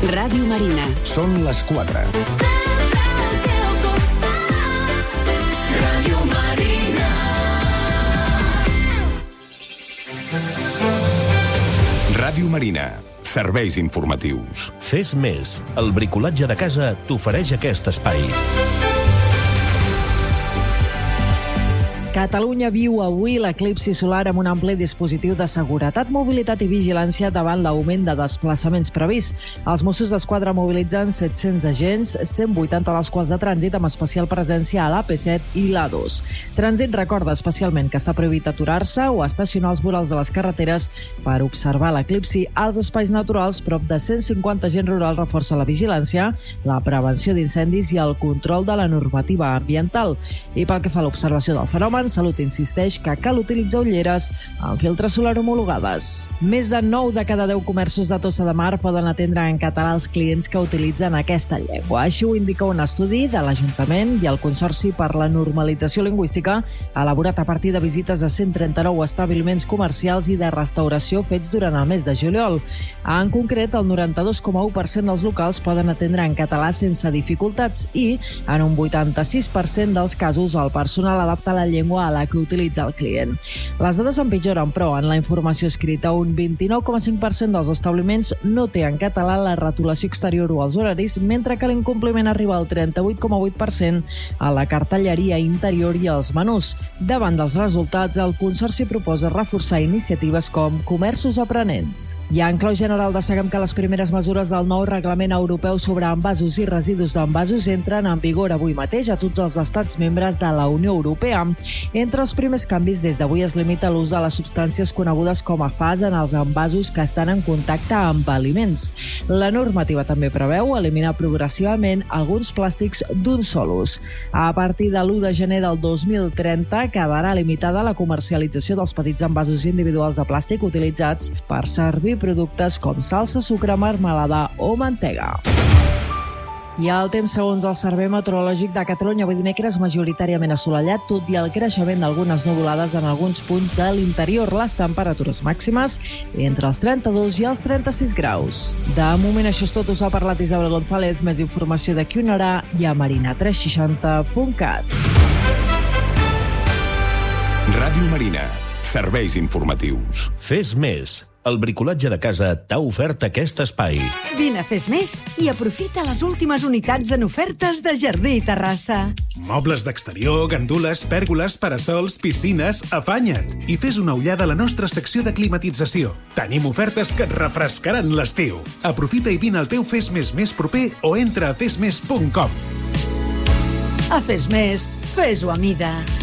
Ràdio Marina. Són les 4. Ràdio Marina. Ràdio Marina. Serveis informatius. Fes més. El bricolatge de casa t'ofereix aquest espai. Catalunya viu avui l'eclipsi solar amb un ampli dispositiu de seguretat, mobilitat i vigilància davant l'augment de desplaçaments previst. Els Mossos d'Esquadra mobilitzen 700 agents, 180 dels quals de trànsit, amb especial presència a l'AP7 i l'A2. Trànsit recorda especialment que està prohibit aturar-se o estacionar als vorals de les carreteres per observar l'eclipsi. Als espais naturals, prop de 150 agents rurals reforça la vigilància, la prevenció d'incendis i el control de la normativa ambiental. I pel que fa a l'observació del fenomen, Salut insisteix que cal utilitzar ulleres amb filtres solar homologades. Més de 9 de cada 10 comerços de Tossa de Mar poden atendre en català els clients que utilitzen aquesta llengua. Així ho indica un estudi de l'Ajuntament i el Consorci per la Normalització Lingüística, elaborat a partir de visites a 139 establiments comercials i de restauració fets durant el mes de juliol. En concret, el 92,1% dels locals poden atendre en català sense dificultats i, en un 86% dels casos, el personal adapta la llengua a la que utilitza el client. Les dades empitjoren, però, en la informació escrita. Un 29,5% dels establiments no té en català la retolació exterior o els horaris, mentre que l'incompliment arriba al 38,8% a la cartelleria interior i als menús. Davant dels resultats, el Consorci proposa reforçar iniciatives com comerços aprenents. I en clau general destaquem que les primeres mesures del nou reglament europeu sobre envasos i residus d'envasos entren en vigor avui mateix a tots els estats membres de la Unió Europea. Entre els primers canvis, des d'avui es limita l'ús de les substàncies conegudes com a FAS en els envasos que estan en contacte amb aliments. La normativa també preveu eliminar progressivament alguns plàstics d'un sol ús. A partir de l'1 de gener del 2030 quedarà limitada la comercialització dels petits envasos individuals de plàstic utilitzats per servir productes com salsa, sucre, marmelada o mantega. I el temps, segons el Servei Meteorològic de Catalunya, avui dimecres majoritàriament assolellat, tot i el creixement d'algunes nuvolades en alguns punts de l'interior. Les temperatures màximes entre els 32 i els 36 graus. De moment això és tot. Us ha parlat Isabel González. Més informació d'aquí una hora i a marina360.cat. Ràdio Marina. Serveis informatius. Fes més. El bricolatge de casa t'ha ofert aquest espai. Vine a Fes Més i aprofita les últimes unitats en ofertes de Jardí i Terrassa. Mobles d'exterior, gandules, pèrgoles, parasols, piscines... Afanya't i fes una ullada a la nostra secció de climatització. Tenim ofertes que et refrescaran l'estiu. Aprofita i vine al teu Fes Més proper o entra a fesmes.com. A Fes Més, fes-ho a mida.